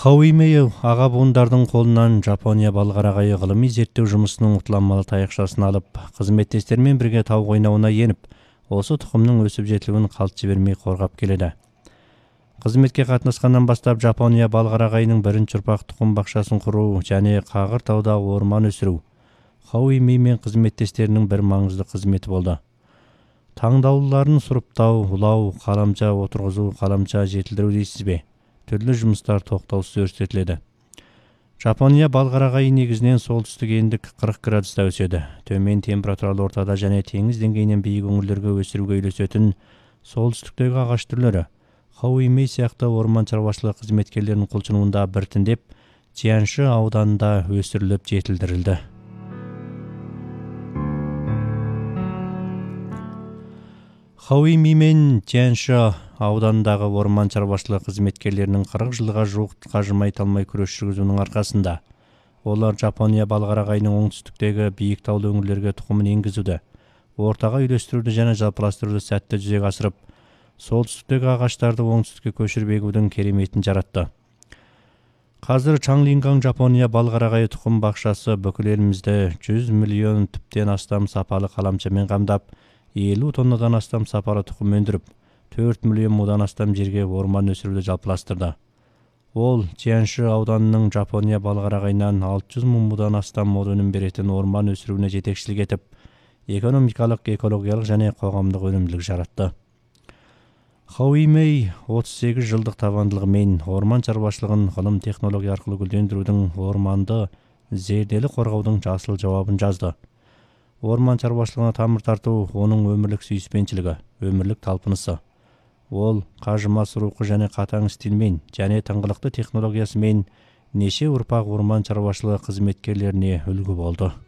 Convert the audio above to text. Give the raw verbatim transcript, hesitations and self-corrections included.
Хауи аға буындардың қолынан Жапония балғарағайы ғылыми зерттеу жұмысының ұтламалы таяқшасын алып, қызметтестермен бірге тау қойнауына еніп, осы тұқымның өсіп жетілуін қалт жібермей қорғап келеді. Қызметке қатынасқаннан бастап Жапония балғарағайының бірінші ұрпақ тұқым бақшасын құру және Қағыр тауда орман өсіру Хауи мен қызметтестерінің бір маңызды қызметі болды. Таңдаулыларын сұрыптау, ұлау, қаламша отырғызу, қаламша жетілдіру дейсіз бе? Түрлі жұмыстар тоқтаусыз өрістетіледі. Жапония балғарағайы негізінен солтүстік ендік қырық градуста өседі. Төмен температуралы ортада және теңіз деңгейінен биік өңірлерге өсіруге үйлесетін солтүстіктегі ағаш түрлері Хауи сияқты орман шаруашылығы қызметкерлерінің құлшынуында біртіндеп Чианши ауданында өсіріліп жетілдірілді. Хауи мен Чианши аудандағы орман шаруашылығы қызметкерлерінің қырық жылға жуық қажымай талмай күрес жүргізуінің арқасында олар Жапония балғарағайының оңтүстіктегі биік таулы өңірлерге тұқымын енгізуді, ортаға үйлестіруді және жалпыластыруды сәтті жүзеге асырып, солтүстіктегі ағаштарды оңтүстікке көшіріп егудің кереметін жаратты. Қазір Чанглинганг Жапония балғарағайы тұқым бақшасы бүкіл елімізді жүз миллион түптен астам сапалы қаламшамен қамдап, елу тоннадан астам сапалы тұқым өндіріп, төрт миллион мудан астам жерге орман өсіруді жалпыластырды. Ол Чианши ауданының Жапония балғарағайынан алты жүз мың мудан астам мол өнім беретін орман өсіруіне жетекшілік етіп, экономикалық, экологиялық және қоғамдық өнімділік жаратты. Хауи отыз сегіз жылдық табандылығымен орман шаруашылығын ғылым технология арқылы гүлдендірудің, орманды зерделі қорғаудың жасыл жауабын жазды. Орман шаруашылығына тамыр тарту оның өмірлік сүйіспеншілігі, өмірлік талпынысы. Ол қажымас рухы және қатаң стильмен және тыңғылықты технологиясымен неше ұрпақ орман шаруашылығы қызметкерлеріне үлгі болды.